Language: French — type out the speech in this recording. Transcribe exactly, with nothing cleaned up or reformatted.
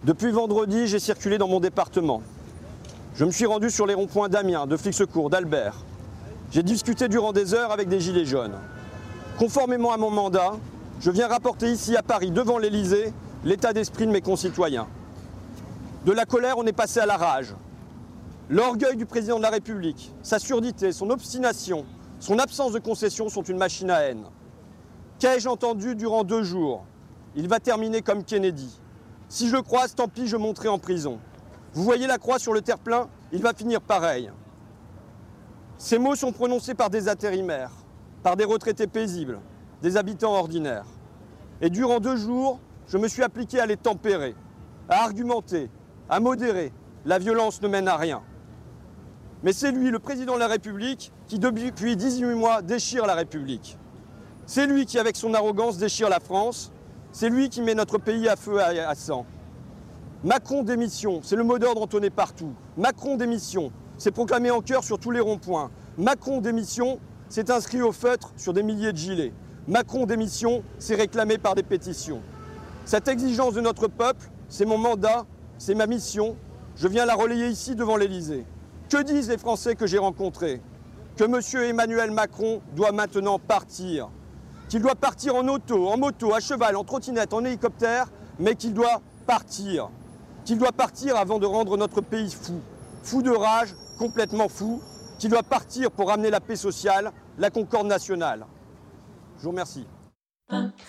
Depuis vendredi, j'ai circulé dans mon département. Je me suis rendu sur les ronds-points d'Amiens, de Flixecourt, d'Albert. J'ai discuté durant des heures avec des gilets jaunes. Conformément à mon mandat, je viens rapporter ici à Paris, devant l'Élysée, l'état d'esprit de mes concitoyens. De la colère, on est passé à la rage. L'orgueil du président de la République, sa surdité, son obstination, son absence de concession sont une machine à haine. Qu'ai-je entendu durant deux jours? Il va terminer comme Kennedy. Si je le croise, tant pis, je monterai en prison. Vous voyez la croix sur le terre-plein? Il va finir pareil. Ces mots sont prononcés par des intérimaires, par des retraités paisibles, des habitants ordinaires. Et durant deux jours, je me suis appliqué à les tempérer, à argumenter, à modérer. La violence ne mène à rien. Mais c'est lui, le président de la République, qui depuis dix-huit mois déchire la République. C'est lui qui, avec son arrogance, déchire la France. C'est lui qui met notre pays à feu et à sang. Macron démission, c'est le mot d'ordre entonné partout. Macron démission, c'est proclamé en chœur sur tous les ronds-points. Macron démission, c'est inscrit au feutre sur des milliers de gilets. Macron démission, c'est réclamé par des pétitions. Cette exigence de notre peuple, c'est mon mandat, c'est ma mission. Je viens la relayer ici devant l'Élysée. Que disent les Français que j'ai rencontrés? Que M. Emmanuel Macron doit maintenant partir. Qu'il doit partir en auto, en moto, à cheval, en trottinette, en hélicoptère, mais qu'il doit partir. Qu'il doit partir avant de rendre notre pays fou. Fou de rage, complètement fou. Qu'il doit partir pour ramener la paix sociale, la concorde nationale. Je vous remercie.